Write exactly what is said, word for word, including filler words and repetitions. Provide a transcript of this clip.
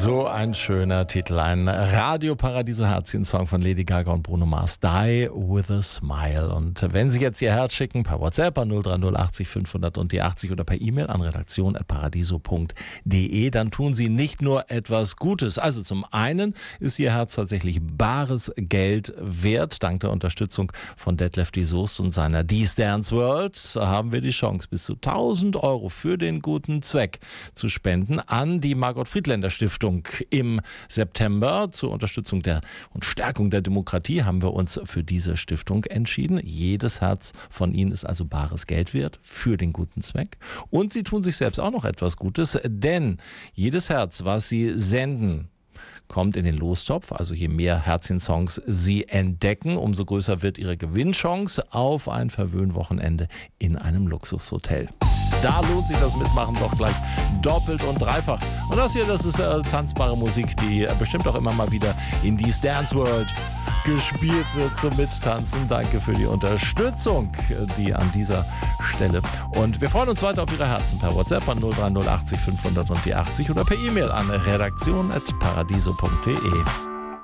So ein schöner Titel, ein Radio Paradiso Herzchen-Song von Lady Gaga und Bruno Mars, Die with a Smile. Und wenn Sie jetzt Ihr Herz schicken, per WhatsApp an null drei null achtzig fünfhundert und die achtzig oder per E-Mail an redaktion at paradiso punkt de, dann tun Sie nicht nur etwas Gutes. Also zum einen ist Ihr Herz tatsächlich bares Geld wert. Dank der Unterstützung von Detlef die Soest und seiner D's Dance World haben wir die Chance, bis zu tausend Euro für den guten Zweck zu spenden an die Margot Friedländer Stiftung. Im September zur Unterstützung der und Stärkung der Demokratie haben wir uns für diese Stiftung entschieden. Jedes Herz von Ihnen ist also bares Geld wert für den guten Zweck. Und Sie tun sich selbst auch noch etwas Gutes, denn jedes Herz, was Sie senden, kommt in den Lostopf. Also je mehr Herzchen-Songs Sie entdecken, umso größer wird Ihre Gewinnchance auf ein Verwöhnwochenende in einem Luxushotel. Da lohnt sich das Mitmachen doch gleich doppelt und dreifach. Und das hier, das ist äh, tanzbare Musik, die äh, bestimmt auch immer mal wieder in die Dance World gespielt wird zum Mittanzen. Danke für die Unterstützung, die an dieser Stelle. Und wir freuen uns weiter auf Ihre Herzen per WhatsApp an null drei null achtzig fünfhundert und die achtzig oder per E-Mail an redaktion at paradiso punkt de.